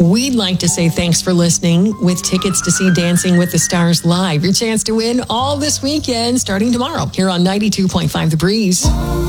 We'd like to say thanks for listening with tickets to see Dancing with the Stars live. Your chance to win all this weekend starting tomorrow here on 92.5 The Breeze.